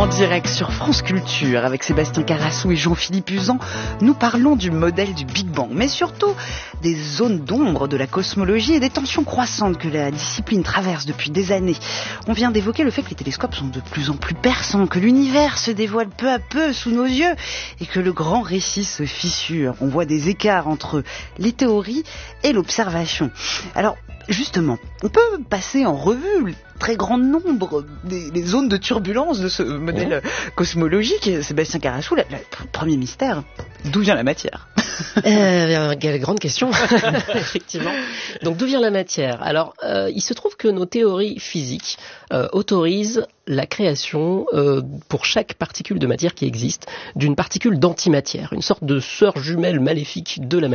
En direct sur France Culture avec Sébastien Carassou et Jean-Philippe Uzan, nous parlons du modèle du Big Bang, mais surtout des zones d'ombre de la cosmologie et des tensions croissantes que la discipline traverse depuis des années. On vient d'évoquer le fait que les télescopes sont de plus en plus perçants, que l'univers se dévoile peu à peu sous nos yeux et que le grand récit se fissure. On voit des écarts entre les théories et l'observation. Alors, justement, on peut passer en revue le très grand nombre des zones de turbulence de ce modèle cosmologique. Sébastien Carassou, le premier mystère, d'où vient la matière? Quelle grande question, effectivement. Donc, d'où vient la matière? Alors, il se trouve que nos théories physiques autorisent la création, pour chaque particule de matière qui existe, d'une particule d'antimatière, une sorte de sœur jumelle maléfique de la matière.